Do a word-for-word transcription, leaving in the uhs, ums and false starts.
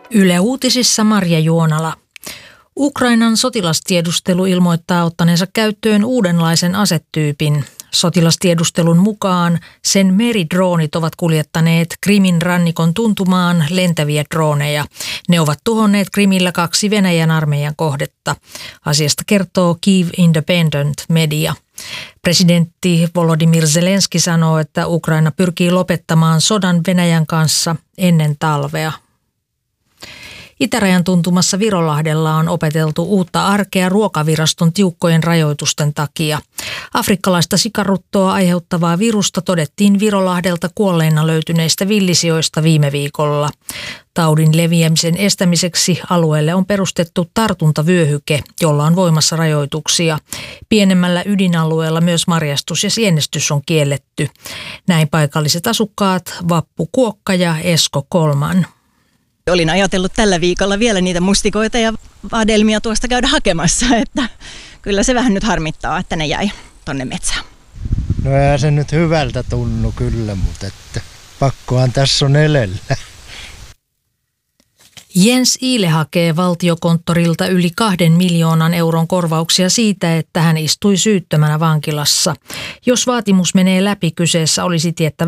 Yle Uutisissa Marja Juonala. Ukrainan sotilastiedustelu ilmoittaa ottaneensa käyttöön uudenlaisen asetyypin. Sotilastiedustelun mukaan sen meridroonit ovat kuljettaneet Krimin rannikon tuntumaan lentäviä drooneja. Ne ovat tuhonneet Krimillä kaksi Venäjän armeijan kohdetta. Asiasta kertoo Kyiv Independent Media. Presidentti Volodymyr Zelenski sanoo, että Ukraina pyrkii lopettamaan sodan Venäjän kanssa ennen talvea. Itärajan tuntumassa Virolahdella on opeteltu uutta arkea ruokaviraston tiukkojen rajoitusten takia. Afrikkalaista sikaruttoa aiheuttavaa virusta todettiin Virolahdelta kuolleina löytyneistä villisijoista viime viikolla. Taudin leviämisen estämiseksi alueelle on perustettu tartuntavyöhyke, jolla on voimassa rajoituksia. Pienemmällä ydinalueella myös marjastus ja sienestys on kielletty. Näin paikalliset asukkaat Vappu Kuokka ja Esko Kolman. Olin ajatellut tällä viikolla vielä niitä mustikoita ja vadelmia tuosta käydä hakemassa, että kyllä se vähän nyt harmittaa, että ne jäi tonne metsään. No ei se nyt hyvältä tunnu kyllä, mutta että pakkohan tässä on elellä. Jens Iile hakee valtiokonttorilta yli kahden miljoonan euron korvauksia siitä, että hän istui syyttömänä vankilassa. Jos vaatimus menee läpi, kyseessä olisi tiettävä